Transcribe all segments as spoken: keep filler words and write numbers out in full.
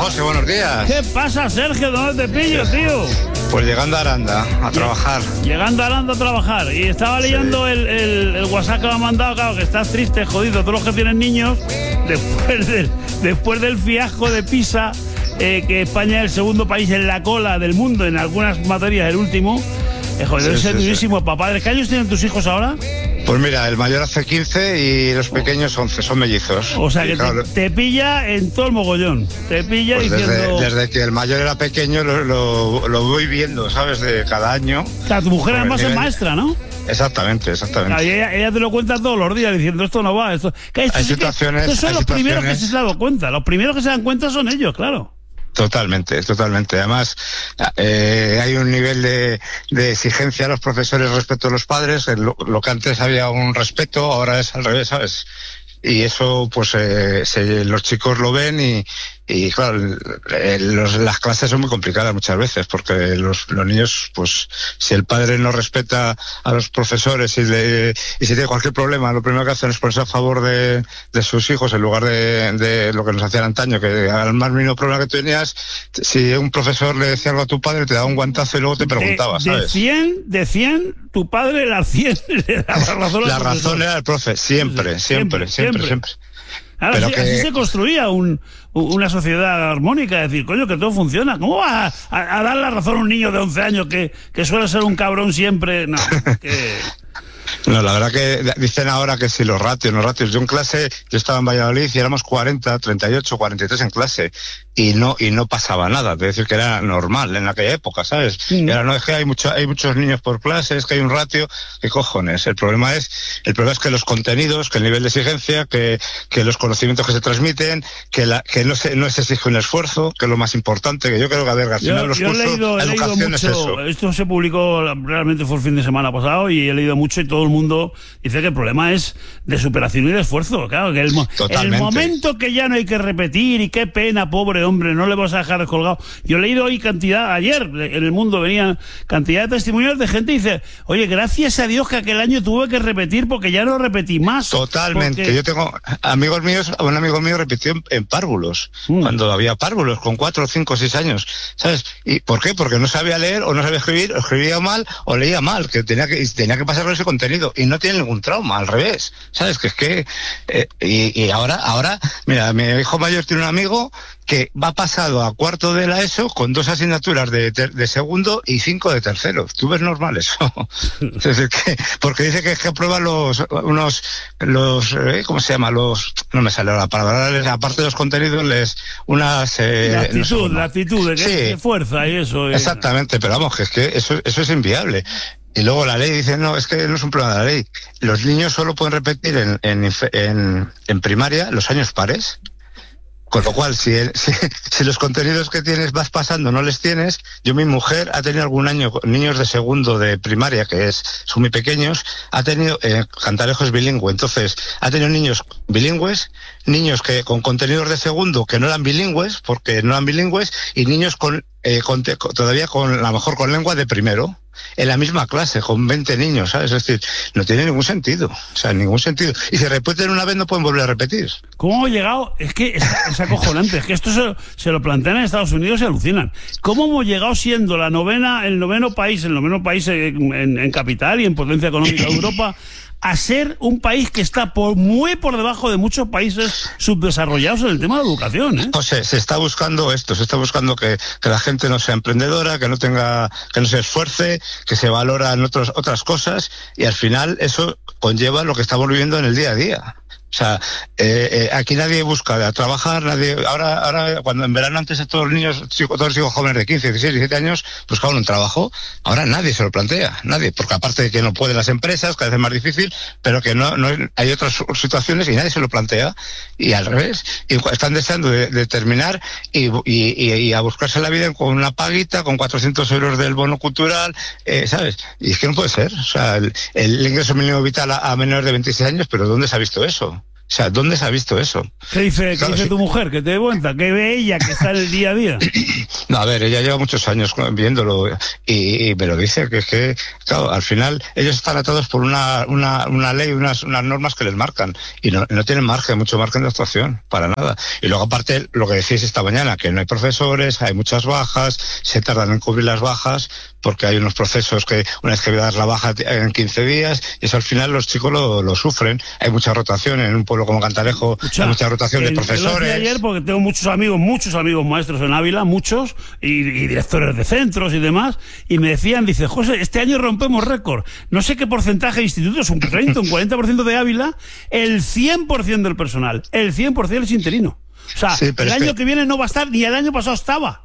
José, buenos días. ¿Qué pasa, Sergio? ¿Dónde te pillo, tío? Pues llegando a Aranda, a trabajar. Llegando a Aranda a trabajar. Y estaba leyendo sí. el, el, el WhatsApp que me ha mandado, claro, que estás triste, jodido. Todos los que tienen niños, después del, después del fiasco de Pisa, eh, que España es el segundo país en la cola del mundo, en algunas materias el último. Eh, joder, debe sí, ser sí, durísimo, sí. Para padres. ¿Qué años tienen tus hijos ahora? Pues mira, el mayor hace quince y los pequeños once, son mellizos. O sea que claro, te, te pilla en todo el mogollón. Te pilla pues diciendo... Desde, desde que el mayor era pequeño lo, lo, lo voy viendo, ¿sabes? De cada año. O sea, tu mujer además es maestra, ¿no? Exactamente, exactamente. Claro, ella, ella te lo cuenta todos los días diciendo esto no va, esto... Que esto hay sí situaciones... Que, estos son hay los situaciones... primeros que se han dado cuenta. Los primeros que se dan cuenta son ellos, claro. Totalmente, totalmente. Además, eh, hay un nivel de, de exigencia a los profesores respecto a los padres. Lo, lo que antes había un respeto, ahora es al revés, ¿sabes? Y eso, pues, eh, se, los chicos lo ven y, y claro, el, los, las clases son muy complicadas muchas veces porque los, los niños, pues, si el padre no respeta a los profesores y, le, y si tiene cualquier problema, lo primero que hacen es ponerse a favor de, de sus hijos en lugar de, de lo que nos hacían antaño, que al más mínimo problema que tenías, si un profesor le decía algo a tu padre, te daba un guantazo y luego te preguntaba, de, ¿sabes? De cien, de cien, tu padre las cien le daba razón. La razón era el profe, siempre, siempre, siempre, siempre. siempre. Ahora, Pero así, que... así se construía un, una sociedad armónica, es decir, coño, que todo funciona. ¿Cómo vas a, a, a dar la razón a un niño de once años que, que suele ser un cabrón siempre? No, que... No, la verdad que dicen ahora que si los ratios, los ratios. Yo en clase, yo estaba en Valladolid y éramos cuarenta, treinta y ocho, cuarenta y tres en clase y no y no pasaba nada, es decir, que era normal en aquella época, ¿sabes? Sí. Y ahora no es que hay mucho, hay muchos niños por clase, es que hay un ratio, ¿qué cojones? El problema es el problema es que los contenidos, que el nivel de exigencia, que, que los conocimientos que se transmiten, que la que no se no se exige un esfuerzo, que es lo más importante, que yo creo que a ver, al final yo, los yo cursos, he leído, la he leído educación mucho, es eso. Esto se publicó, realmente fue el fin de semana pasado y he leído mucho y todo el mundo dice que el problema es de superación y de esfuerzo, claro, que el, el momento que ya no hay que repetir y qué pena, pobre hombre, no le vas a dejar descolgado. Yo he leído hoy cantidad, ayer en El Mundo venía cantidad de testimonios de gente y dice, oye, gracias a Dios que aquel año tuve que repetir porque ya no repetí más. Totalmente, porque... yo tengo amigos míos, un amigo mío repitió en, en párvulos, mm. cuando había párvulos, con cuatro, cinco, seis años, ¿sabes? ¿Y por qué? Porque no sabía leer o no sabía escribir, o escribía mal o leía mal, que tenía que, tenía que pasar con ese contenido y no tiene ningún trauma, al revés, ¿sabes? Que es que eh, y, y ahora, ahora, mira, mi hijo mayor tiene un amigo que va pasado a cuarto de la ESO con dos asignaturas de, ter, de segundo y cinco de tercero. ¿Tú ves normal eso? Es decir, que, porque dice que es que aprueba los, unos, los, eh, ¿cómo se llama? Los, no me sale la palabra, les, aparte de los contenidos, les, unas... Eh, la actitud, no sé, la actitud de que sí, de fuerza y eso. Eh. Exactamente, pero vamos, que es que eso, eso es inviable. Y luego la ley dice, no, es que no es un problema de la ley. Los niños solo pueden repetir en, en, en, en primaria los años pares. Con lo cual, si, el, si, si los contenidos que tienes vas pasando no les tienes, yo mi mujer ha tenido algún año niños de segundo de primaria, que es son muy pequeños, ha tenido, eh, Cantalejo es bilingüe, entonces ha tenido niños bilingües, niños que con contenidos de segundo que no eran bilingües, porque no eran bilingües, y niños con, eh, con todavía con, a lo mejor con lengua de primero, en la misma clase, con veinte niños, ¿sabes? Es decir, no tiene ningún sentido, o sea, ningún sentido. Y si repiten una vez no pueden volver a repetir. ¿Cómo hemos llegado? Es que es, es acojonante, es que esto se, se lo plantean en Estados Unidos y alucinan. ¿Cómo hemos llegado siendo la novena, el noveno país, el noveno país en, en, en capital y en potencia económica de Europa, a ser un país que está por, muy por debajo de muchos países subdesarrollados en el tema de educación, ¿eh? O sea, se está buscando esto, se está buscando que, que la gente no sea emprendedora, que no tenga, que no se esfuerce, que se valoran otros, otras cosas, y al final eso conlleva lo que estamos viviendo en el día a día. O sea, eh, eh, aquí nadie busca trabajar, nadie, ahora, ahora, cuando en verano antes todos los niños, todos los hijos jóvenes de quince, dieciséis, diecisiete años buscaban un trabajo, ahora nadie se lo plantea, nadie, porque aparte de que no pueden las empresas, cada vez es más difícil, pero que no, no hay otras situaciones y nadie se lo plantea, y al revés, y están deseando de, de terminar y, y, y a buscarse la vida con una paguita, con cuatrocientos euros del bono cultural, eh, ¿sabes? Y es que no puede ser, o sea, el, el ingreso mínimo vital a, a menores de veintiséis años, pero ¿dónde se ha visto eso? O sea, ¿dónde se ha visto eso? ¿Qué dice, ¿qué dice tu mujer? ¿Qué te cuenta? ¿Qué ve ella que está en el día a día? No, a ver, ella lleva muchos años viéndolo y, y me lo dice, que es que, claro, al final ellos están atados por una, una, una ley, unas, unas normas que les marcan y no, no tienen margen, mucho margen de actuación, para nada. Y luego aparte, lo que decís esta mañana, que no hay profesores, hay muchas bajas, se tardan en cubrir las bajas porque hay unos procesos que una vez que das la baja en quince días, y eso al final los chicos lo, lo sufren. Hay mucha rotación en un pueblo como Cantalejo, Escucha, hay mucha rotación el, de profesores. Ayer porque tengo muchos amigos, muchos amigos maestros en Ávila, muchos, y, y directores de centros y demás, y me decían, dice, José, este año rompemos récord. No sé qué porcentaje de institutos, un treinta, un cuarenta por ciento de Ávila, el cien por ciento del personal, el cien por ciento es interino. O sea, sí, el año que... que viene no va a estar, ni el año pasado estaba.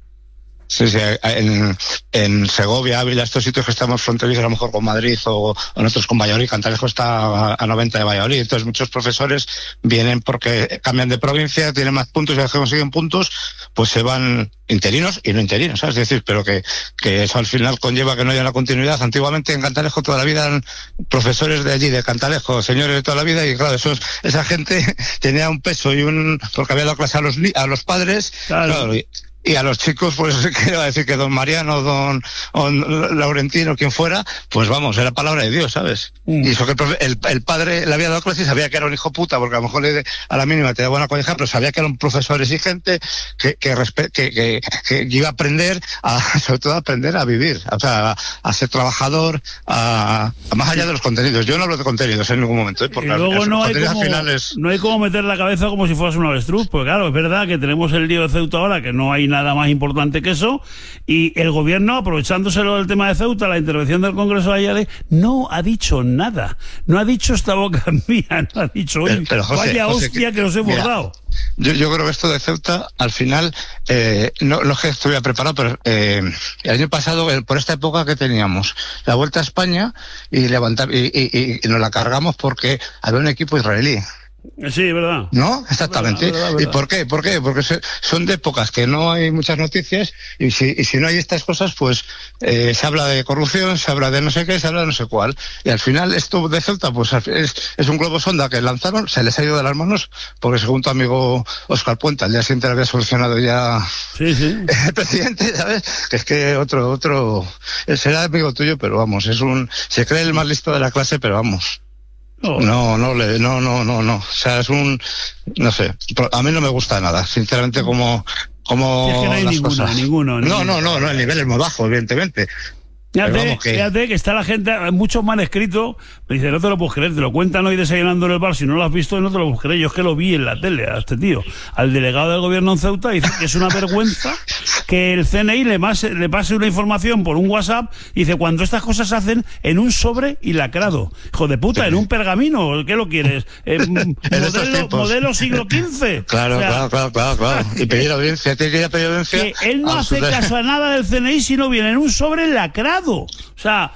Sí, sí, en, en Segovia, Ávila, estos sitios que estamos fronterizos a lo mejor con Madrid o, o nosotros con Valladolid, Cantalejo está a, a noventa de Valladolid, entonces muchos profesores vienen porque cambian de provincia, tienen más puntos y a veces consiguen puntos, pues se van interinos y no interinos, ¿sabes? Es decir, pero que, que eso al final conlleva que no haya una continuidad. Antiguamente en Cantalejo toda la vida eran profesores de allí, de Cantalejo, señores de toda la vida, y claro, esos, esa gente tenía un peso y un, porque había dado clase a los, a los padres, claro, claro y, Y a los chicos, pues, ¿qué iba a decir? Que don Mariano, don, don Laurentino, quien fuera, pues vamos, era palabra de Dios, ¿sabes? Mm. Y eso que el, el, el padre le había dado clase y sabía que era un hijo puta, porque a lo mejor le, a la mínima te daba una colleja, pero sabía que era un profesor exigente, que, que, respe, que, que, que iba a aprender, a, sobre todo a aprender a vivir, o sea, a, a ser trabajador, a, a más allá de los contenidos. Yo no hablo de contenidos en ningún momento, ¿eh? Porque y luego los no contenidos hay, como, finales... no hay como meter la cabeza como si fueras un avestruz, porque claro, es verdad que tenemos el lío de Ceuta ahora, que no hay nada más importante que eso, y el gobierno, aprovechándoselo del tema de Ceuta, la intervención del Congreso de ayer, no ha dicho nada, no ha dicho esta boca mía, no ha dicho, oye, pero, pero José, vaya José, hostia que, que nos hemos mira, dado. Yo, yo creo que esto de Ceuta, al final, eh, no, no es que estuviera preparado, pero eh, el año pasado, eh, por esta época que teníamos, la Vuelta a España, y, levantar, y, y, y nos la cargamos porque había un equipo israelí. Sí, ¿verdad? ¿No? Exactamente. Verdad, verdad, verdad. ¿Y por qué? ¿Por qué? Porque se, son de épocas que no hay muchas noticias y si, y si no hay estas cosas, pues eh, se habla de corrupción, se habla de no sé qué, se habla de no sé cuál. Y al final esto de Ceuta, pues es, es un globo sonda que lanzaron, se les ha ido de las manos, porque según tu amigo Óscar Puente, al día siguiente lo había solucionado ya sí, sí. el presidente, ¿sabes? Que es que otro, otro, será amigo tuyo, pero vamos, es un, se cree el más listo de la clase, pero vamos. Oh. No, no, le, no, no, no, no. O sea, es un, no sé. A mí no me gusta nada, sinceramente, como, como sí, es que no hay las ninguno, cosas. Ninguno, ninguno. No, no, no, no, el nivel es muy bajo, evidentemente. Fíjate que... fíjate que está la gente, muchos me han escrito, me dice, no te lo puedes creer, te lo cuentan hoy desayunando en el bar, si no lo has visto no te lo puedes creer, yo es que lo vi en la tele a este tío, al delegado del gobierno en Ceuta, dice que es una vergüenza que el C N I le, más, le pase una información por un WhatsApp, dice, cuando estas cosas se hacen en un sobre y lacrado, hijo de puta, en un pergamino, ¿qué lo quieres? Eh, modelo, modelo siglo quince. Claro, o sea, claro, claro, claro, claro, y pedir audiencia, tiene que ir a pedir audiencia. Que él no hace caso a nada del C N I si no viene en un sobre lacrado. O sea,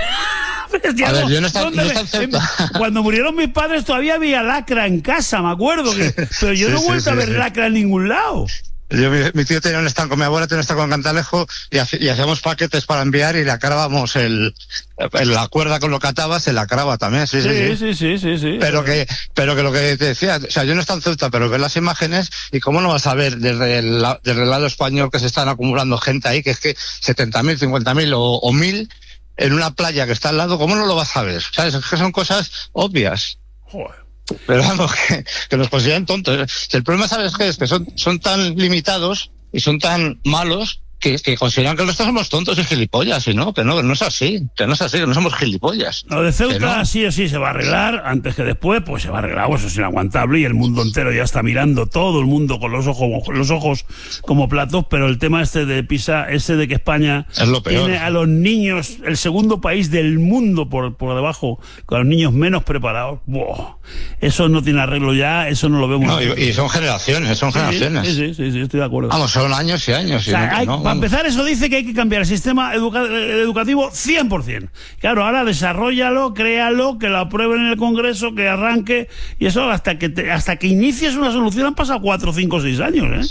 a ver, yo no está, no está me, cuando murieron mis padres todavía había lacra en casa, me acuerdo, que, pero yo sí, no he vuelto sí, a ver sí. lacra en ningún lado. Yo, mi, mi tío tenía un stand con mi abuela, tenía un stand con Cantalejo y, hace, y hacíamos paquetes para enviar y le acabábamos el, el, la cuerda con lo que atabas, se la acraba también, sí, sí, sí. Sí, sí, sí, sí. Pero que, pero que lo que te decía, o sea, yo no estoy en Ceuta, pero ves las imágenes y cómo no vas a ver desde el, desde el lado español que se están acumulando gente ahí, que es que setenta mil, cincuenta mil o, o mil en una playa que está al lado, ¿cómo no lo vas a ver? ¿Sabes? Es que son cosas obvias. Joder. Pero vamos, que, que nos consideran tontos. El problema, ¿sabes qué es? Que son, son tan limitados y son tan malos que, que consideran que nosotros somos tontos y gilipollas, y no, que no, que no es así, que no es así, que no somos gilipollas. Lo de Ceuta no. sí o sí se va a arreglar, antes que después, pues se va a arreglar, pues eso es inaguantable y el mundo entero ya está mirando, todo el mundo con los ojos, los ojos como platos, pero el tema este de Pisa, ese de que España es lo peor. Tiene a los niños, el segundo país del mundo por, por debajo, con los niños menos preparados, ¡buah! Eso no tiene arreglo ya, eso no lo vemos. No, y, y son generaciones, son sí, generaciones. Sí, sí, sí, sí, estoy de acuerdo. Vamos, son años y años. O sea, y no, hay, no, para empezar, eso dice que hay que cambiar el sistema educa educativo cien por cien. Claro, ahora desarrollalo, créalo, que lo aprueben en el Congreso, que arranque, y eso hasta que te, hasta que inicies una solución han pasado cuatro, cinco, seis años, ¿eh?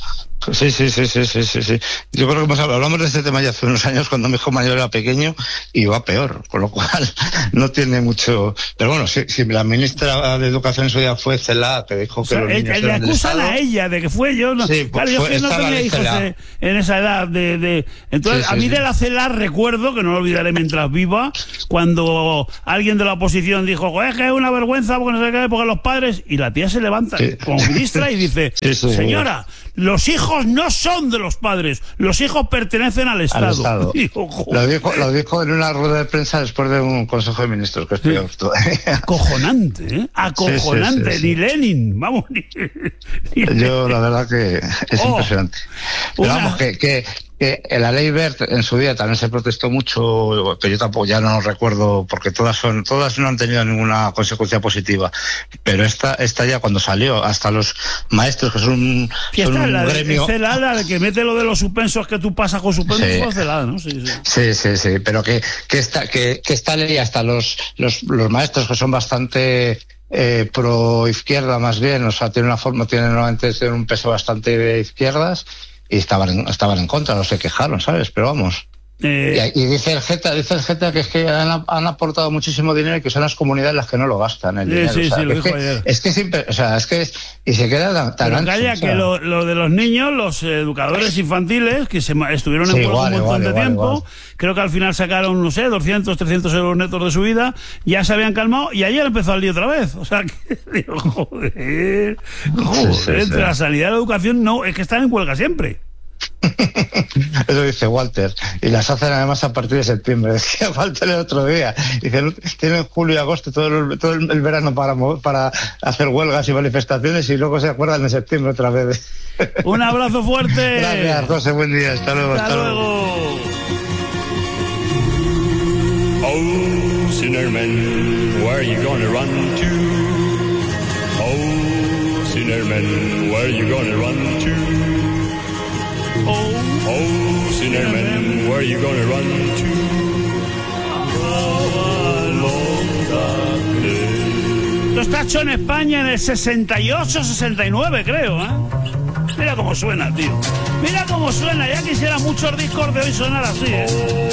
Sí, sí, sí, sí, sí, sí, sí. Yo creo que hemos hablado, hablamos de este tema ya hace unos años cuando mi hijo mayor era pequeño y va peor, con lo cual no tiene mucho. Pero bueno, si, si la ministra de Educación en su día fue Celaá, que dijo que o sea, los niños le acusan a ella de que fue yo. No, sí, claro, fue, yo no tenía hijos de, en esa edad. De, de entonces, sí, sí, a mí sí. de la Celaá recuerdo, que no lo olvidaré mientras viva, cuando alguien de la oposición dijo, es que es una vergüenza porque no sé qué, porque los padres. Y la tía se levanta sí. como ministra y dice, sí, sí, señora, los hijos no son de los padres, los hijos pertenecen al Estado. Al Estado. Digo, lo, dijo, lo dijo en una rueda de prensa después de un Consejo de Ministros, que estoy sí. Acojonante, ¿eh? Acojonante, sí, sí, sí, ni sí. Lenin, vamos. Ni, ni Yo la verdad que es oh, impresionante. Pero una... vamos, que, que, que la ley Wert en su día también se protestó mucho, que yo tampoco ya no recuerdo, porque todas son todas no han tenido ninguna consecuencia positiva. Pero esta esta ya cuando salió, hasta los maestros, que son un, son un la gremio... De, la, la de que mete lo de los suspensos que tú pasas con suspensos, sí. Celada, ¿no? Sí, sí, sí, sí, sí, pero que, que, esta, que, que esta ley, hasta los, los, los maestros que son bastante... Eh, pro izquierda más bien, o sea, tiene una forma, tiene normalmente tiene un peso bastante de izquierdas y estaban en, estaban en contra, no se quejaron, ¿sabes? Pero vamos. Eh... Y, y dice el Geta, dice el Geta que es que han, han aportado muchísimo dinero y que son las comunidades las que no lo gastan el sí, dinero. Sí, o sea, sí, lo es, dijo que, ayer. es que siempre, o sea, es que es, y se queda tan, tan Pero ancho, calla, o sea. que lo, lo de los niños, los educadores infantiles que se estuvieron en sí, igual, un montón igual, de igual, tiempo, igual. Creo que al final sacaron, no sé, doscientos, trescientos euros netos de su vida, ya se habían calmado y ayer empezó el lío otra vez. O sea, que digo, joder, joder, sí, sí, entre sí. la sanidad y la educación no, es que están en huelga siempre. Eso dice Walter, y las hacen además a partir de septiembre. Decía Walter el otro día, dice, tienen julio y agosto todo el, todo el verano para, para hacer huelgas y manifestaciones y luego se acuerdan de septiembre otra vez. Un abrazo fuerte. Gracias, José, buen día, hasta luego. Hasta, hasta luego. Oh, Sinnerman, where are you gonna run to? Oh, Sinnerman, where are you gonna run to? Oh, oh, Sinnerman, where are you gonna run to? Esto está hecho en España en el sesenta y ocho, sesenta y nueve, creo, ¿eh? Mira cómo suena, tío. Mira cómo suena. Ya quisiera muchos discos de hoy sonar así, ¿eh?